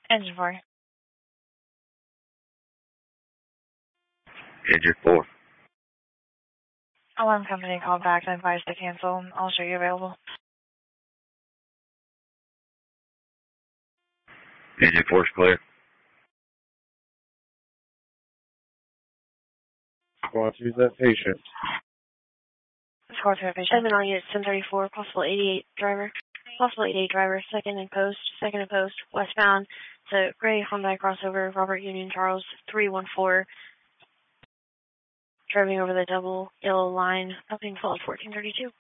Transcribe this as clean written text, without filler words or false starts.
Engine 4. Engine 4. Alarm company called back and advised to cancel. I'll show you available. Engine 4 is clear. Squad 2's that patient. Squad 2 patient. I've been on unit 1034, possible 88 driver. Possible 88 driver, second and post, westbound to Gray Hyundai crossover, Robert Union Charles 314. Driving over the double yellow line, upping fault 1432.